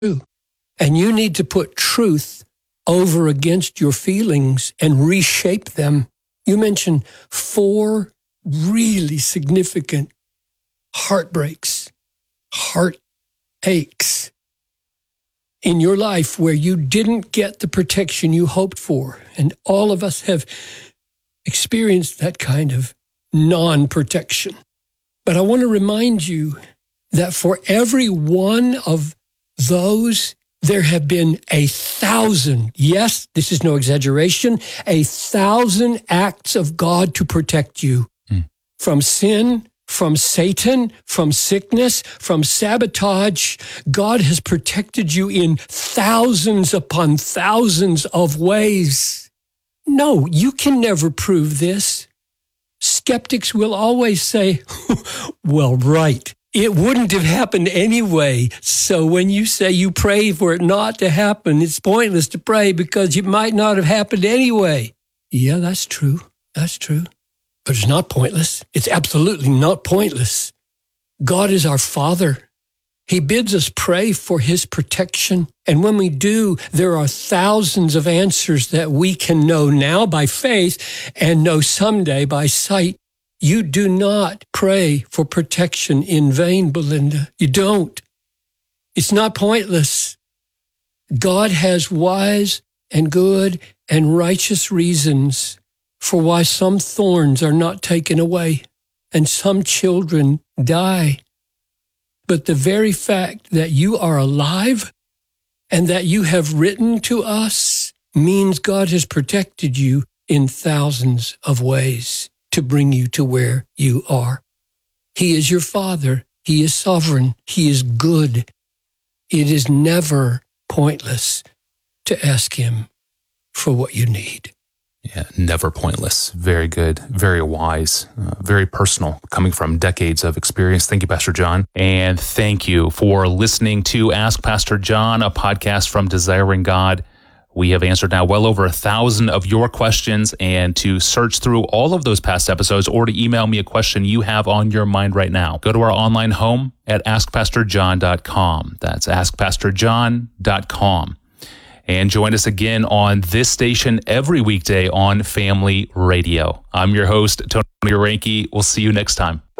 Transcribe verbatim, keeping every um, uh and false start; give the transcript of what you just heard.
And you need to put truth over against your feelings and reshape them. You mentioned four really significant heartbreaks, heartaches in your life where you didn't get the protection you hoped for. And all of us have experienced that kind of non-protection. But I want to remind you that for every one of those, there have been a thousand, yes, this is no exaggeration, a thousand acts of God to protect you mm. from sin, from Satan, from sickness, from sabotage. God has protected you in thousands upon thousands of ways. No, you can never prove this. Skeptics will always say, well, right. It wouldn't have happened anyway. So when you say you pray for it not to happen, it's pointless to pray because it might not have happened anyway. Yeah, that's true. That's true. But it's not pointless. It's absolutely not pointless. God is our Father. He bids us pray for His protection. And when we do, there are thousands of answers that we can know now by faith and know someday by sight. You do not pray for protection in vain, Belinda. You don't. It's not pointless. God has wise and good and righteous reasons for why some thorns are not taken away and some children die. But the very fact that you are alive and that you have written to us means God has protected you in thousands of ways to bring you to where you are. He is your Father. He is sovereign. He is good. It is never pointless to ask Him for what you need. Yeah, never pointless. Very good, very wise, uh, very personal, coming from decades of experience. Thank you, Pastor John. And thank you for listening to Ask Pastor John, a podcast from Desiring God. We have answered now well over a thousand of your questions, and to search through all of those past episodes or to email me a question you have on your mind right now, go to our online home at ask pastor john dot com. That's ask pastor john dot com. And join us again on this station every weekday on Family Radio. I'm your host, Tony Reinke. We'll see you next time.